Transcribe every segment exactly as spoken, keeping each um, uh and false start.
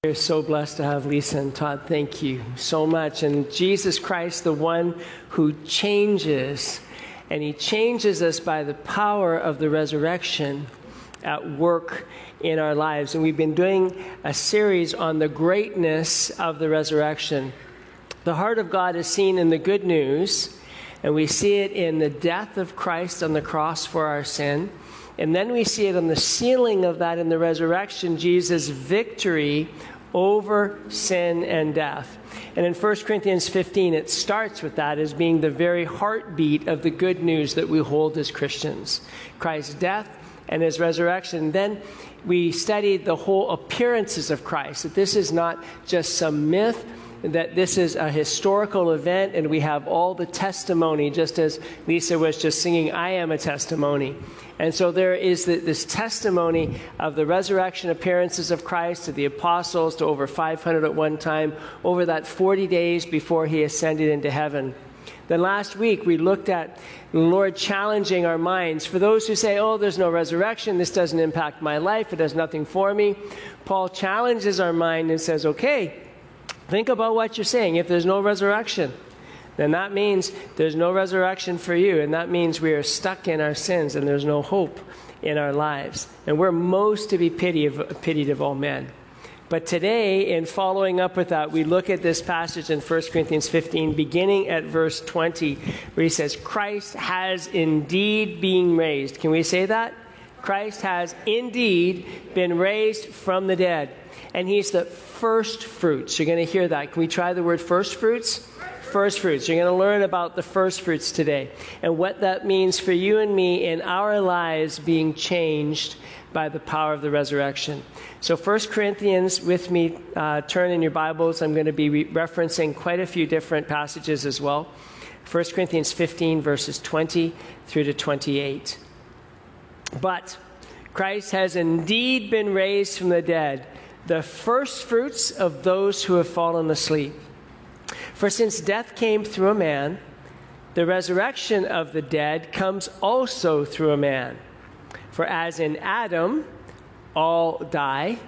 We're so blessed to have Lisa and Todd. Thank you so much. And Jesus Christ, the one who changes, and he changes us by the power of the resurrection at work in our lives. And we've been doing a series on the greatness of the resurrection. The heart of God is seen in the good news, and we see it in the death of Christ on the cross for our sin. And then we see it on the sealing of that in the resurrection, Jesus' victory over sin and death. And in First Corinthians fifteen, it starts with that as being the very heartbeat of the good news that we hold as Christians. Christ's death and his resurrection. Then we studied the whole appearances of Christ, that this is not just some myth, that this is a historical event, and we have all the testimony, just as Lisa was just singing, I am a testimony. And so there is the, this testimony of the resurrection appearances of Christ to the apostles, to over five hundred at one time, over that forty days before he ascended into heaven. Then last week we looked at the Lord challenging our minds. For those who say, oh, there's no resurrection, this doesn't impact my life, it does nothing for me, Paul challenges our mind and says, okay, think about what you're saying. If there's no resurrection, then that means there's no resurrection for you, and that means we are stuck in our sins and there's no hope in our lives. And we're most to be pitied of, pitied of all men. But today, in following up with that, we look at this passage in First Corinthians fifteen, beginning at verse twenty, where he says, Christ has indeed been raised. Can we say that? Christ has indeed been raised from the dead. And he's the first fruits. You're going to hear that. Can we try the word first fruits? First fruits. You're going to learn about the first fruits today and what that means for you and me in our lives being changed by the power of the resurrection. So First Corinthians, with me, uh, turn in your Bibles. I'm going to be re- referencing quite a few different passages as well. First Corinthians fifteen, verses twenty through to twenty-eight. But Christ has indeed been raised from the dead, the first fruits of those who have fallen asleep. For since death came through a man, the resurrection of the dead comes also through a man. For as in Adam all die,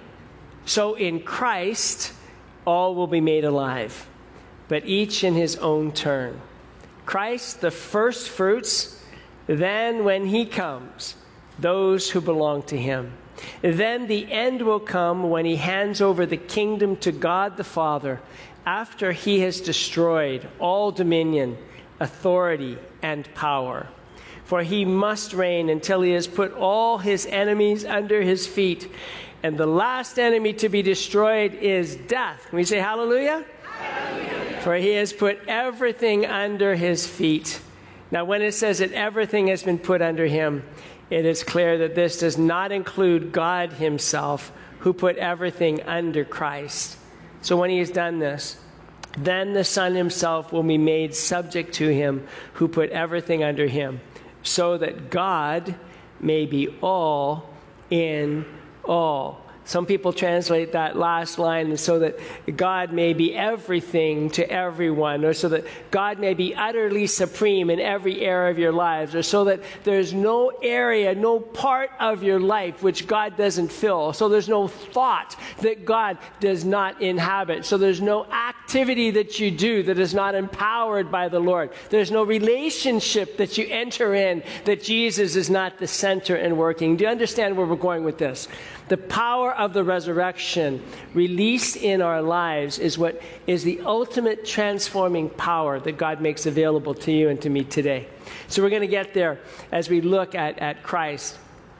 so in Christ all will be made alive, but each in his own turn. Christ the first fruits, then when he comes, those who belong to him. Then the end will come when he hands over the kingdom to God the Father, after he has destroyed all dominion, authority, and power. For he must reign until he has put all his enemies under his feet. And the last enemy to be destroyed is death. Can we say hallelujah? Hallelujah. For he has put everything under his feet. Now, when it says that everything has been put under him, it is clear that this does not include God himself, who put everything under Christ. So when he has done this, then the Son himself will be made subject to him who put everything under him, so that God may be all in all. Some people translate that last line so that God may be everything to everyone, or so that God may be utterly supreme in every area of your lives, or so that there's no area, no part of your life which God doesn't fill. So there's no thought that God does not inhabit. So there's no activity that you do that is not empowered by the Lord. There's no relationship that you enter in that Jesus is not the center and working. Do you understand where we're going with this? The power of the resurrection released in our lives is what is the ultimate transforming power that God makes available to you and to me today. So we're going to get there as we look at, at Christ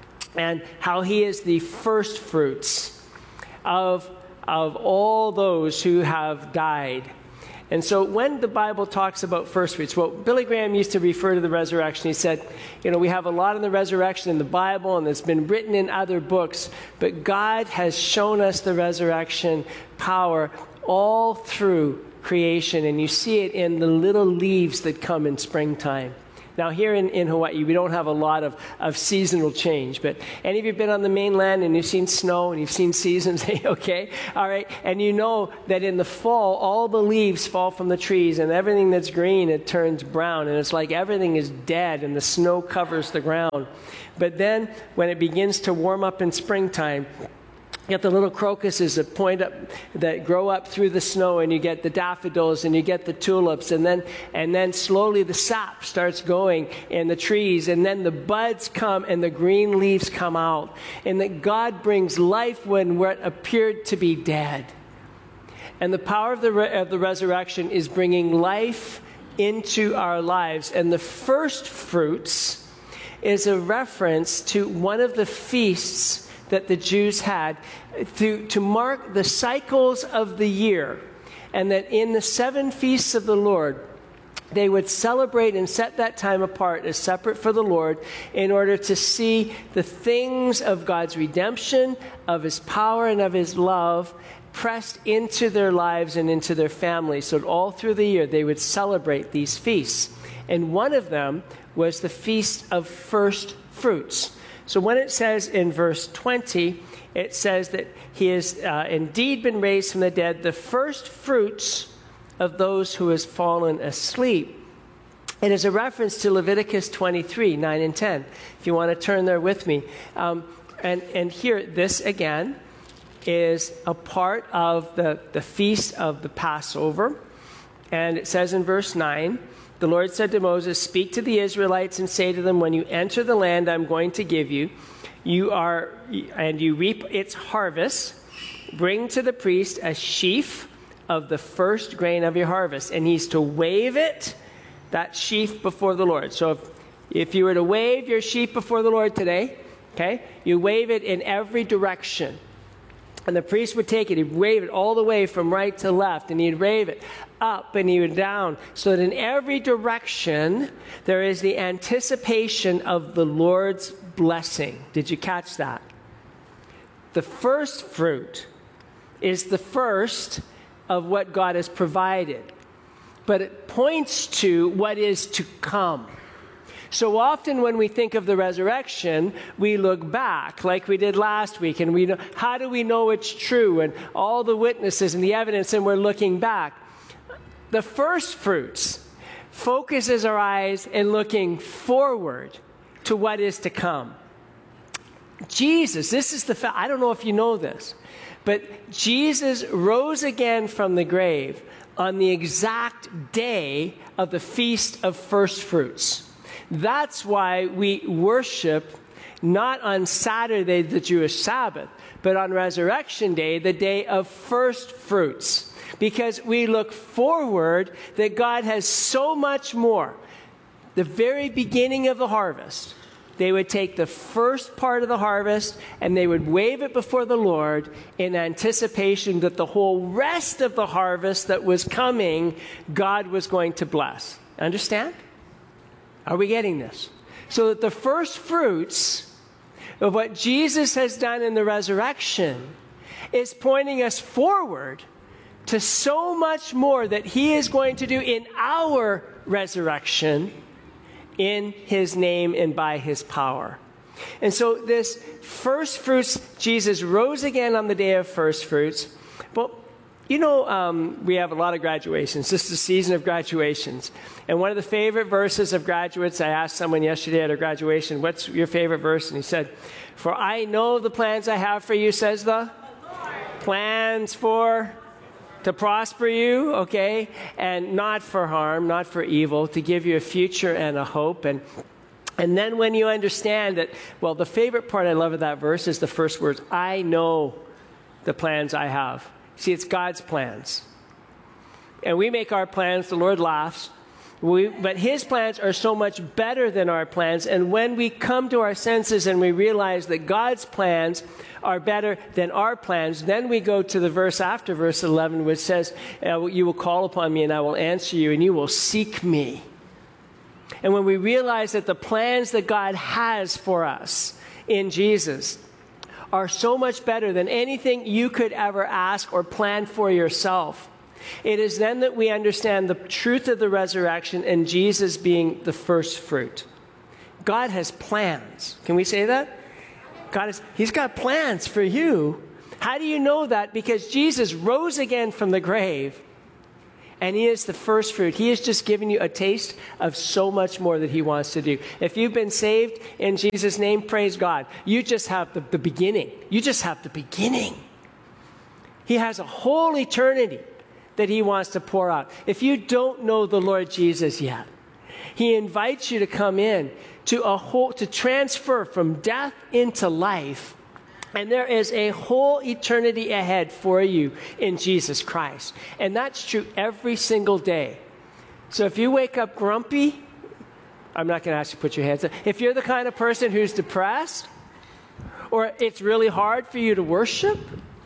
and how he is the first fruits of, of all those who have died. And so when the Bible talks about first fruits, well, Billy Graham used to refer to the resurrection. He said, you know, we have a lot of the resurrection in the Bible, and it's been written in other books, but God has shown us the resurrection power all through creation, and you see it in the little leaves that come in springtime. Now, here in, in Hawaii, we don't have a lot of, of seasonal change, but any of you been on the mainland and you've seen snow and you've seen seasons, okay? All right, and you know that in the fall, all the leaves fall from the trees and everything that's green, it turns brown, and it's like everything is dead and the snow covers the ground. But then when it begins to warm up in springtime, You get the little crocuses that point up, that grow up through the snow, and you get the daffodils, and you get the tulips, and then and then slowly the sap starts going in the trees, and then the buds come, and the green leaves come out, and that God brings life when what appeared to be dead. And the power of the re- of the resurrection is bringing life into our lives, and the first fruits is a reference to one of the feasts that the Jews had to, to mark the cycles of the year, and that in the seven feasts of the Lord, they would celebrate and set that time apart as separate for the Lord in order to see the things of God's redemption, of his power, and of his love pressed into their lives and into their families. So all through the year, they would celebrate these feasts. And one of them was the Feast of First Fruits. So when it says in verse twenty, it says that he has uh, indeed been raised from the dead, the first fruits of those who has fallen asleep. It is a reference to Leviticus twenty-three, nine and ten, if you want to turn there with me. Um, and, and here, this again is a part of the, the feast of the Passover. And it says in verse nine, the Lord said to Moses, "Speak to the Israelites and say to them, when you enter the land I'm going to give you, you are and you reap its harvest, bring to the priest a sheaf of the first grain of your harvest." And he's to wave it, that sheaf, before the Lord. So if, if you were to wave your sheaf before the Lord today, okay, you wave it in every direction. And the priest would take it, he'd wave it all the way from right to left, and he'd wave it up and he would down, so that in every direction there is the anticipation of the Lord's blessing. Did you catch that? The first fruit is the first of what God has provided, but it points to what is to come. So often when we think of the resurrection, we look back like we did last week, and we know, how do we know it's true, and all the witnesses and the evidence, and we're looking back. The first fruits focuses our eyes in looking forward to what is to come. Jesus, this is the fact, I don't know if you know this, but Jesus rose again from the grave on the exact day of the Feast of First Fruits. That's why we worship not on Saturday, the Jewish Sabbath, but on Resurrection Day, the day of first fruits, because we look forward that God has so much more. The very beginning of the harvest, they would take the first part of the harvest and they would wave it before the Lord in anticipation that the whole rest of the harvest that was coming, God was going to bless. Understand? Are we getting this? So that the first fruits of what Jesus has done in the resurrection is pointing us forward to so much more that he is going to do in our resurrection in his name and by his power. And so this first fruits, Jesus rose again on the day of first fruits. But you know, um, we have a lot of graduations. This is the season of graduations. And one of the favorite verses of graduates, I asked someone yesterday at a graduation, what's your favorite verse? And he said, "For I know the plans I have for you," says the plans for, to prosper you, okay, and not for harm, not for evil, to give you a future and a hope. And and then when you understand that, well, the favorite part I love of that verse is the first words, "I know the plans I have." See, it's God's plans. And we make our plans, the Lord laughs. We, but his plans are so much better than our plans. And when we come to our senses and we realize that God's plans are better than our plans, then we go to the verse after verse eleven, which says, "You will call upon me and I will answer you, and you will seek me." And when we realize that the plans that God has for us in Jesus are so much better than anything you could ever ask or plan for yourself, it is then that we understand the truth of the resurrection and Jesus being the first fruit. God has plans. Can we say that? God has, he's got plans for you. How do you know that? Because Jesus rose again from the grave, And he is the first fruit. He has just given you a taste of so much more that he wants to do. If you've been saved in Jesus' name, praise God. You just have the, the beginning. You just have the beginning. He has a whole eternity that he wants to pour out. If you don't know the Lord Jesus yet, he invites you to come in to a whole, to transfer from death into life. And there is a whole eternity ahead for you in Jesus Christ. And that's true every single day. So if you wake up grumpy, I'm not going to ask you to put your hands up. If you're the kind of person who's depressed, or it's really hard for you to worship,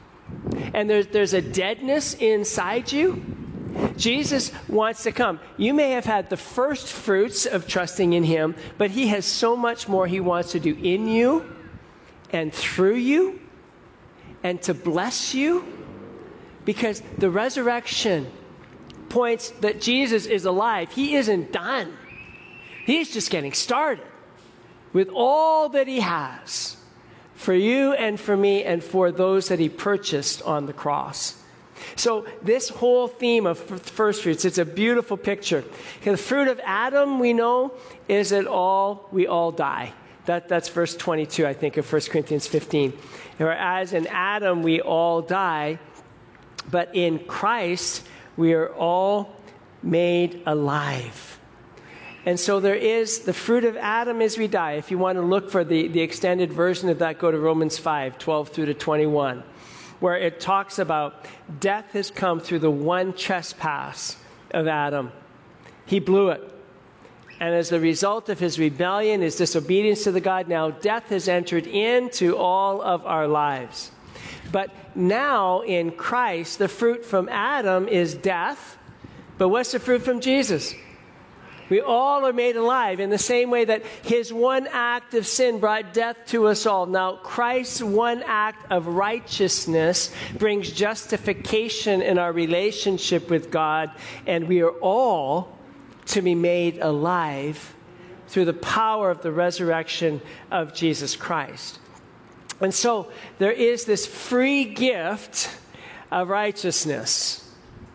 and there's, there's a deadness inside you, Jesus wants to come. You may have had the first fruits of trusting in him, but he has so much more he wants to do in you and through you, and to bless you, because the resurrection points that Jesus is alive. He isn't done. He's just getting started with all that he has for you and for me and for those that he purchased on the cross. So this whole theme of first fruits, it's a beautiful picture. The fruit of Adam, we know, is that all we all die. That, that's verse twenty-two, I think, of First Corinthians fifteen. Whereas in Adam we all die, but in Christ we are all made alive. And so there is the fruit of Adam as we die. If you want to look for the, the extended version of that, go to Romans five, twelve through to twenty-one, where it talks about death has come through the one trespass of Adam. He blew it. And as the result of his rebellion, his disobedience to the God, now death has entered into all of our lives. But now in Christ, the fruit from Adam is death. But what's the fruit from Jesus? We all are made alive in the same way that his one act of sin brought death to us all. Now, Christ's one act of righteousness brings justification in our relationship with God, and we are all to be made alive through the power of the resurrection of Jesus Christ. And so there is this free gift of righteousness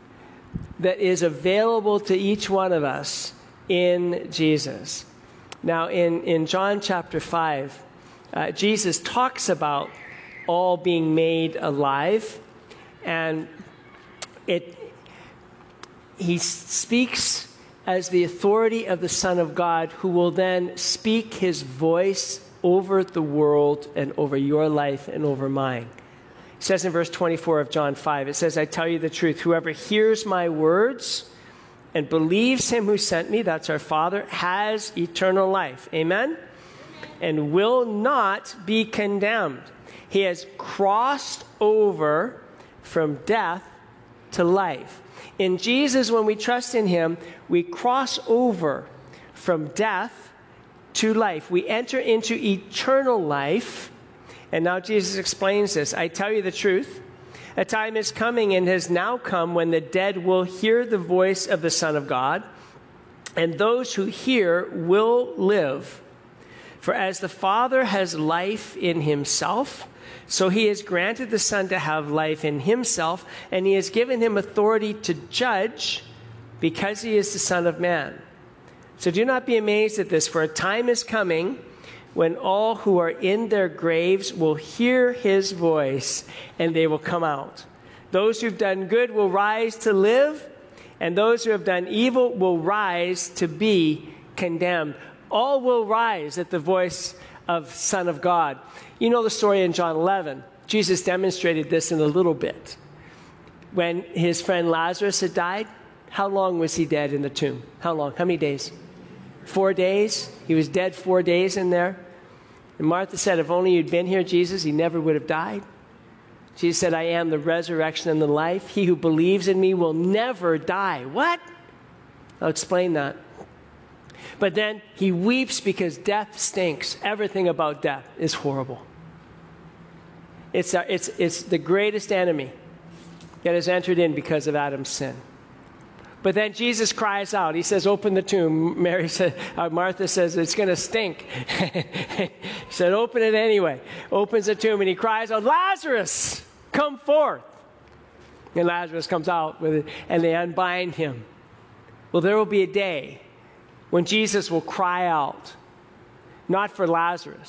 that is available to each one of us in Jesus. Now, in, in John chapter five, uh, Jesus talks about all being made alive, and it he speaks as the authority of the Son of God, who will then speak his voice over the world and over your life and over mine. It says in verse twenty-four of John five, it says, I tell you the truth, whoever hears my words and believes him who sent me, that's our Father, has eternal life. Amen? And will not be condemned. He has crossed over from death to life. In Jesus, when we trust in him, we cross over from death to life. We enter into eternal life. And now Jesus explains this. I tell you the truth. A time is coming and has now come when the dead will hear the voice of the Son of God, and those who hear will live. For as the Father has life in himself, so he has granted the Son to have life in himself, and he has given him authority to judge because he is the Son of Man. So do not be amazed at this, for a time is coming when all who are in their graves will hear his voice, and they will come out. Those who've done good will rise to live, and those who have done evil will rise to be condemned. All will rise at the voice of Son of God. You know the story in John eleven. Jesus demonstrated this in a little bit. When his friend Lazarus had died, how long was he dead in the tomb? How long? How many days? Four days. He was dead four days in there. And Martha said, if only you'd been here, Jesus, he never would have died. Jesus said, I am the resurrection and the life. He who believes in me will never die. What? I'll explain that. But then he weeps because death stinks. Everything about death is horrible. It's, our, it's, it's the greatest enemy that has entered in because of Adam's sin. But then Jesus cries out. He says, open the tomb. Mary said, uh, Martha says, it's going to stink. He said, open it anyway. Opens the tomb and he cries out, Lazarus, come forth. And Lazarus comes out with it, and they unbind him. Well, there will be a day when Jesus will cry out, not for Lazarus,